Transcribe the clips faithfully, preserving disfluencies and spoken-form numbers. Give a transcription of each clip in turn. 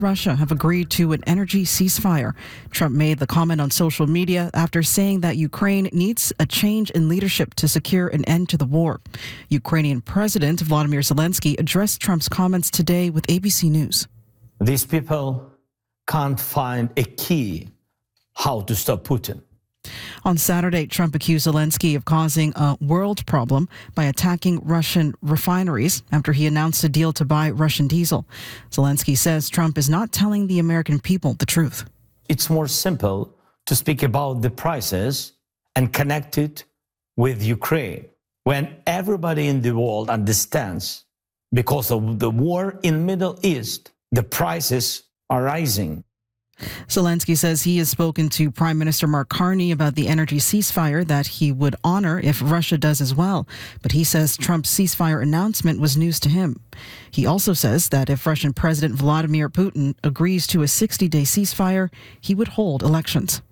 Russia have agreed to an energy ceasefire. Trump made the comment on social media after saying that Ukraine needs a change in leadership to secure an end to the war. Ukrainian President Volodymyr Zelensky addressed Trump's comments today with A B C News. These people can't find a key how to stop Putin. On Saturday, Trump accused Zelensky of causing a world problem by attacking Russian refineries after he announced a deal to buy Russian diesel. Zelensky says Trump is not telling the American people the truth. It's more simple to speak about the prices and connect it with Ukraine when everybody in the world understands because of the war in Middle East, the prices are rising. Zelensky says he has spoken to Prime Minister Mark Carney about the energy ceasefire that he would honor if Russia does as well. But he says Trump's ceasefire announcement was news to him. He also says that if Russian President Vladimir Putin agrees to a sixty-day ceasefire, he would hold elections.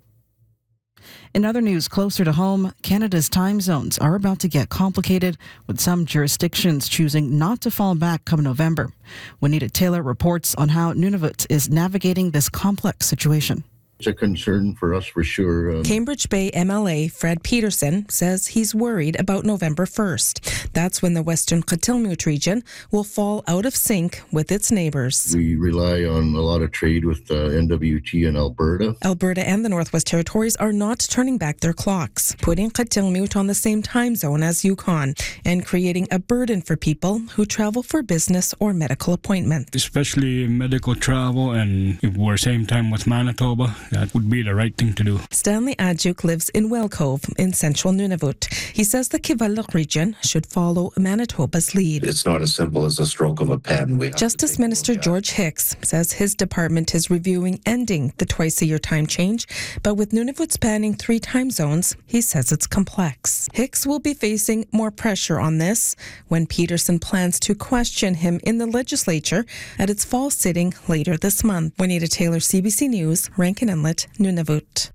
In other news closer to home, Canada's time zones are about to get complicated, with some jurisdictions choosing not to fall back come November. Juanita Taylor reports on how Nunavut is navigating this complex situation. It's a concern for us for sure. Um, Cambridge Bay M L A Fred Peterson says he's worried about November first. That's when the Western Kitilmeot region will fall out of sync with its neighbours. We rely on a lot of trade with uh, N W T and Alberta. Alberta and the Northwest Territories are not turning back their clocks, putting Kitilmeot on the same time zone as Yukon and creating a burden for people who travel for business or medical appointments. Especially medical travel, and if we're same time with Manitoba, that would be the right thing to do. Stanley Adjuk lives in Wellcove in central Nunavut. He says the Kivalliq region should follow Manitoba's lead. It's not as simple as a stroke of a pen. We Justice Minister George Hicks says his department is reviewing ending the twice-a-year time change, but with Nunavut spanning three time zones, he says it's complex. Hicks will be facing more pressure on this when Peterson plans to question him in the legislature at its fall sitting later this month. Juanita Taylor, C B C News, Rankin Inlet, Nunavut.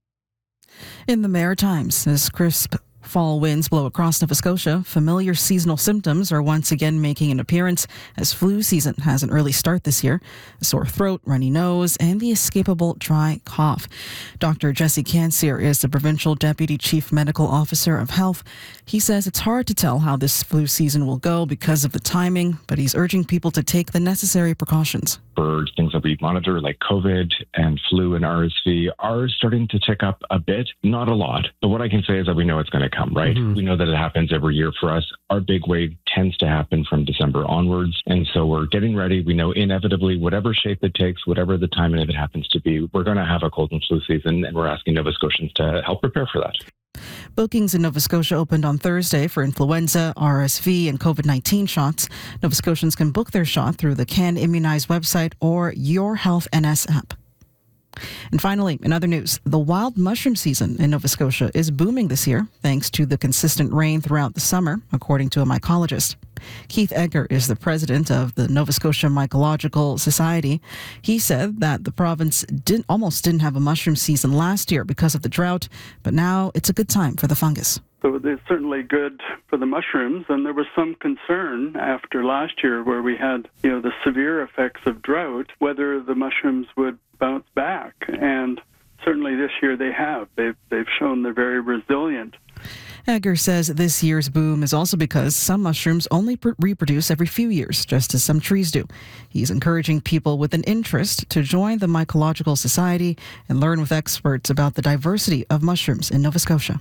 In the Maritimes, as crisp fall winds blow across Nova Scotia, familiar seasonal symptoms are once again making an appearance as flu season has an early start this year. A sore throat, runny nose, and the escapable dry cough. Doctor Jesse Cansier is the Provincial Deputy Chief Medical Officer of Health. He says it's hard to tell how this flu season will go because of the timing, but he's urging people to take the necessary precautions. For things that we monitor like COVID and flu and R S V are starting to tick up a bit, not a lot. But what I can say is that we know it's going to come, right? Mm-hmm. We know that it happens every year for us. Our big wave tends to happen from December onwards. And so we're getting ready. We know inevitably, whatever shape it takes, whatever the timing of it happens to be, we're going to have a cold and flu season. And we're asking Nova Scotians to help prepare for that. Bookings in Nova Scotia opened on Thursday for influenza, R S V, and COVID nineteen shots. Nova Scotians can book their shot through the Can Immunize website or Your Health N S app. And finally, in other news, the wild mushroom season in Nova Scotia is booming this year thanks to the consistent rain throughout the summer, according to a mycologist. Keith Egger is the president of the Nova Scotia Mycological Society. He said that the province didn't, almost didn't have a mushroom season last year because of the drought, but now it's a good time for the fungus. So it's certainly good for the mushrooms, and there was some concern after last year where we had, you know, the severe effects of drought, whether the mushrooms would bounce back. And certainly this year they have. They've, they've shown they're very resilient. Egger says this year's boom is also because some mushrooms only pr- reproduce every few years, just as some trees do. He's encouraging people with an interest to join the Mycological Society and learn with experts about the diversity of mushrooms in Nova Scotia.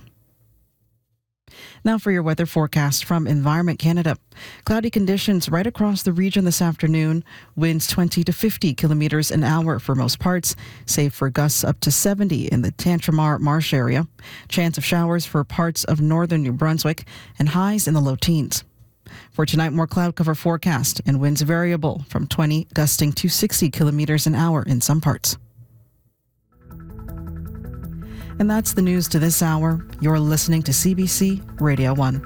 Now for your weather forecast from Environment Canada. Cloudy conditions right across the region this afternoon. Winds twenty to fifty kilometers an hour for most parts, save for gusts up to seventy in the Tantramar Marsh area. Chance of showers for parts of northern New Brunswick and highs in the low teens. For tonight, more cloud cover forecast and winds variable from twenty gusting to sixty kilometers an hour in some parts. And that's the news to this hour. You're listening to C B C Radio one.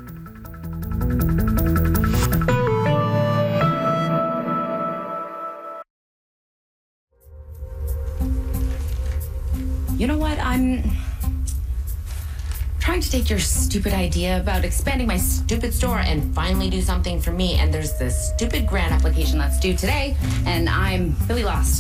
You know what? I'm trying to take your stupid idea about expanding my stupid store and finally do something for me. And there's this stupid grant application that's due today, and I'm really lost.